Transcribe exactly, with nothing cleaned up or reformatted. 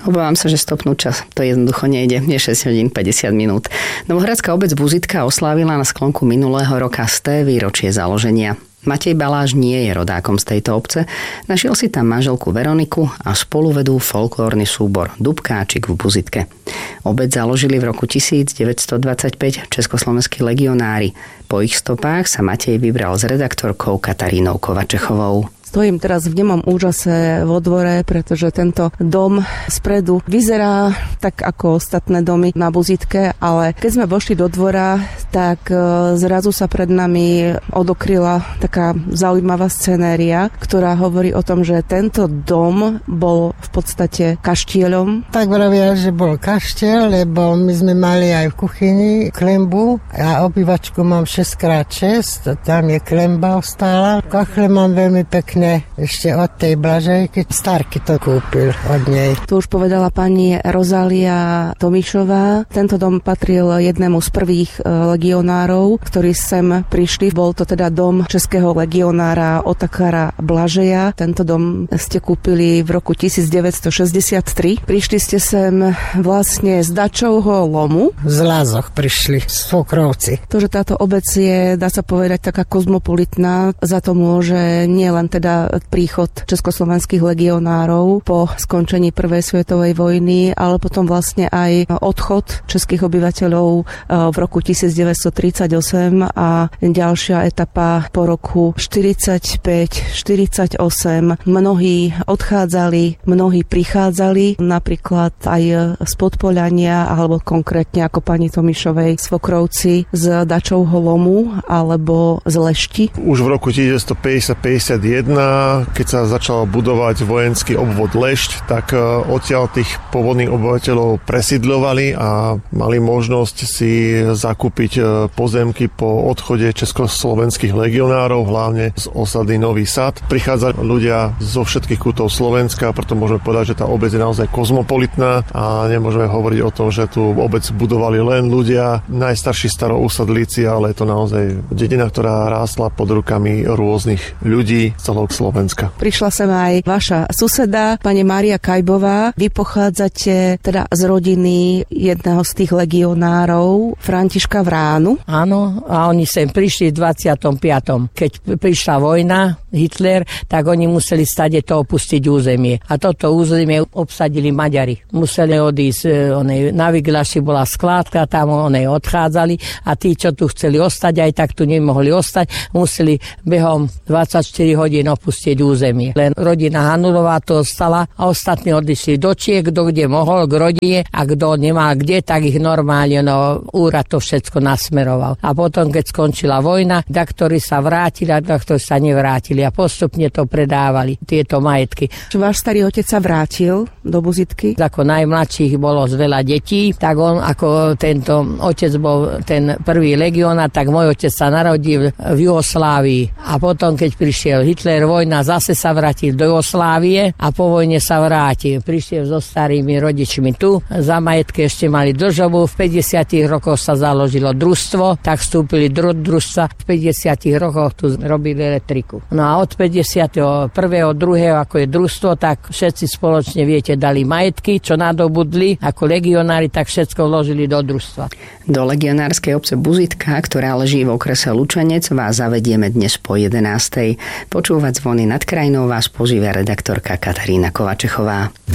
Obávam sa, že stopnúť čas to jednoducho nejde. Je šesť hodín päťdesiat minút. Novohradská obec Buzitka oslávila na sklonku minulého roka sté výročie založenia. Matej Baláž nie je rodákom z tejto obce. Našiel si tam manželku Veroniku a spolu vedú folklórny súbor Dubkáčik v Buzitke. Obec založili v roku devätnásťstodvadsaťpäť československí legionári. Po ich stopách sa Matej vybral s redaktorkou Katarínou Kovačechovou. Stojím teraz v nemom úžase vo dvore, pretože tento dom spredu vyzerá tak ako ostatné domy na Buzitke, ale keď sme vošli do dvora, tak zrazu sa pred nami odokryla taká zaujímavá scenéria, ktorá hovorí o tom, že tento dom bol v podstate kaštieľom. Tak vravia, že bol kaštieľ, lebo my sme mali aj v kuchyni klembu a obývačku mám šesť krát šesť, tam je klemba ostála. Kachle mám veľmi pekné ešte od tej Blažej, keď Starky to kúpil od nej. Tu už povedala pani Rozália Tomišová. Tento dom patril jednému z prvých legionárov, ktorí sem prišli. Bol to teda dom českého legionára Otakara Blažeja. Tento dom ste kúpili v roku devätnásťstošesťdesiattri. Prišli ste sem vlastne z Dačovho lomu. Z Lázoch prišli, z Svokrovci. To, že táto obec je, dá sa povedať, taká kozmopolitná, za to môže nielen teda príchod československých legionárov po skončení prvej svetovej vojny, ale potom vlastne aj odchod českých obyvateľov v roku devätnásťstotridsaťosem a ďalšia etapa po roku štyridsaťpäť štyridsaťosem. Mnohí odchádzali, mnohí prichádzali, napríklad aj z Podpoľania, alebo konkrétne ako pani Tomišovej Svokrovci z Dačovho lomu alebo z Lešti. Už v roku devätnásťstopäťdesiat päťdesiatjeden, keď sa začal budovať vojenský obvod Lešť, tak odtiaľ tých pôvodných obyvateľov presídľovali a mali možnosť si zakúpiť pozemky po odchode československých legionárov, hlavne z osady Nový Sad. Prichádzali ľudia zo všetkých kútov Slovenska, preto môžeme povedať, že tá obec je naozaj kozmopolitná a nemôžeme hovoriť o tom, že tu obec budovali len ľudia, najstarší starousadlíci, ale je to naozaj dedina, ktorá rástla pod rukami rôznych ľudí z celého Slovenska. Prišla sem aj vaša suseda, pani Mária Kajbová. Vy pochádzate teda z rodiny jedného z tých legionárov, Františka Vránu. Áno, a oni sem prišli v dvadsiatom piatom Keď prišla vojna, Hitler, tak oni museli stade to opustiť územie. A toto územie obsadili Maďari. Museli odísť, onej, na Viglaši bola skládka, tam onej odchádzali a tí, čo tu chceli ostať, aj tak tu nemohli ostať, museli behom dvadsaťštyri hodín opustiť územie. Len rodina Hanulová to ostala a ostatní odišli do Čiech, kto kde mohol, k rodine, a kto nemal kde, tak ich normálne no, úrad to všetko nasmeroval. A potom, keď skončila vojna, tak ktorí sa vrátili a tak ktorí sa nevrátili a postupne to predávali, tieto majetky. Váš starý otec sa vrátil do Buzitky? Ako najmladších bolo z veľa detí, tak on ako tento otec bol ten prvý legionár, tak môj otec sa narodil v Jugoslávii a potom, keď prišiel Hitler, vojna, zase sa vrátil do Jugoslávie a po vojne sa vrátil. Prišiel so starými rodičmi tu, za majetky ešte mali dlžobu, v päťdesiatych rokoch sa založilo družstvo, tak vstúpili do družstva, v päťdesiatych rokoch tu robili elektriku. No a od päťdesiateho prvého druhého ako je družstvo, tak všetci spoločne, viete, dali majetky, čo nadobudli ako legionári, tak všetko vložili do družstva. Do legionárskej obce Buzitka, ktorá leží v okrese Lučenec, vás zavedieme dnes po jedenástej. Počúvať zvony nad krajinou vás pozýva redaktorka Katarína Kovačechová.